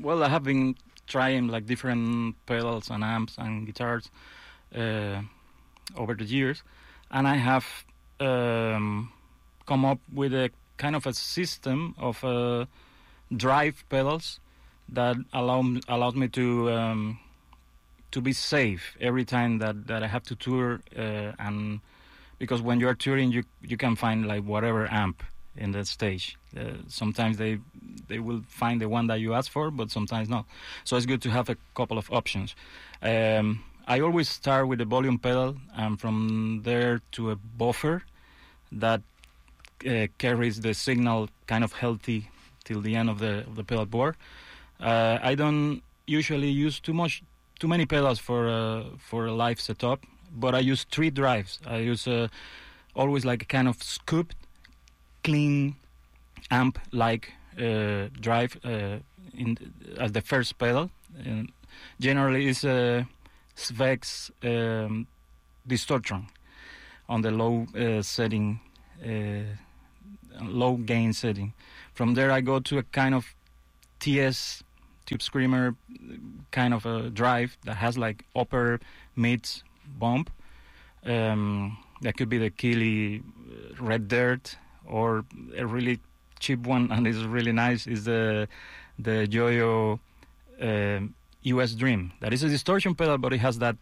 Well, I have been trying like different pedals and amps and guitars uh, over the years, and I have come up with a kind of a system of drive pedals that allows me to be safe every time that I have to tour, and because when you are touring, you can find like whatever amp in the stage. Sometimes they will find the one that you ask for, but sometimes not. So it's good to have a couple of options. I always start with the volume pedal, and from there to a buffer that carries the signal kind of healthy till the end of the pedal board. I don't usually use too many pedals for a live setup, but I use 3 drives. I use always like a kind of scooped, clean amp like drive as the first pedal. Generally, it's a Svex Distortion on the low setting, low gain setting. From there, I go to a kind of TS Tube Screamer kind of a drive that has like upper mids bump. That could be the Keeley Red Dirt, or a really cheap one, and it's really nice, is the Joyo US Dream. That is a distortion pedal, but it has that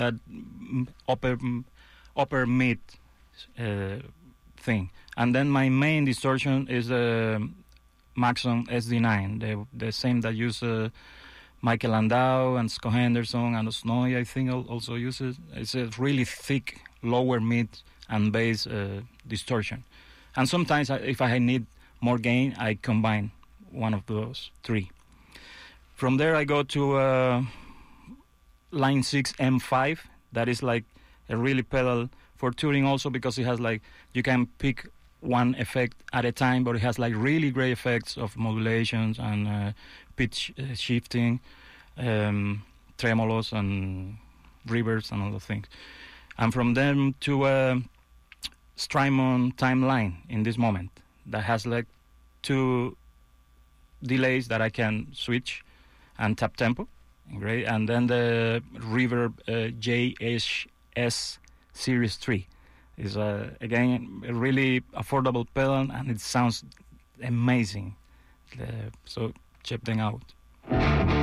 upper mid thing. And then my main distortion is the Maxon SD9, the same that use Michael Landau and Scott Henderson and Snowy, I think, also uses. It's a really thick lower mid and bass distortion. And sometimes, if I need more gain, I combine one of those 3. From there, I go to Line 6 M5. That is like a really pedal for touring also, because it has like, you can pick one effect at a time, but it has like really great effects of modulations and pitch shifting, tremolos and reverbs and all those things. And from them to Strymon Timeline in this moment that has like 2 delays that I can switch and tap tempo, great. And then the Reverb JHS Series 3 is again a really affordable pedal, and it sounds amazing. So check them out.